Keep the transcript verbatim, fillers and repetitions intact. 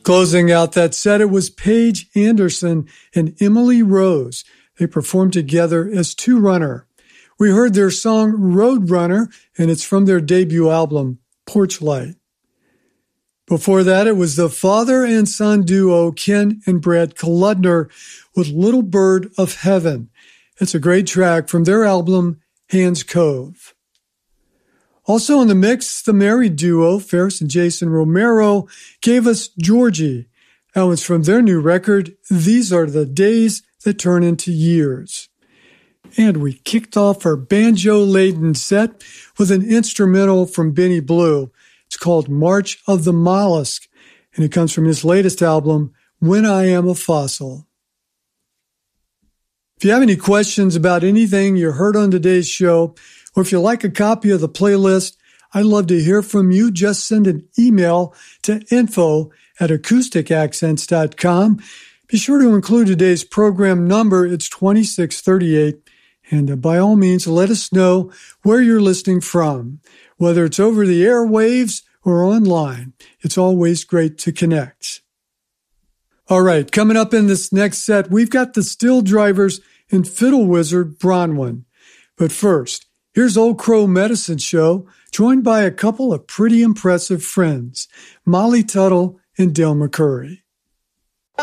Closing out that set, it was Paige Anderson and Emily Rose. They performed together as Two Runner. We heard their song Road Runner, and it's from their debut album, Porch Light. Before that, it was the father and son duo Ken and Brad Kaludner with Little Bird of Heaven. It's a great track from their album, Hands Cove. Also in the mix, the married duo, Ferris and Jason Romero, gave us Georgie. That was from their new record, These Are the Days That Turn Into Years. And we kicked off our banjo-laden set with an instrumental from Benny Blue. It's called March of the Mollusk, and it comes from his latest album, When I Am a Fossil. If you have any questions about anything you heard on today's show, or if you like a copy of the playlist, I'd love to hear from you. Just send an email to info at acoustic accents dot com. Be sure to include today's program number. It's twenty-six thirty-eight. And uh, by all means, let us know where you're listening from. Whether it's over the airwaves or online, it's always great to connect. All right, coming up in this next set, we've got the Still Drivers and Fiddle Wizard Bronwyn. But first, here's Old Crow Medicine Show, joined by a couple of pretty impressive friends, Molly Tuttle and Dale McCurry.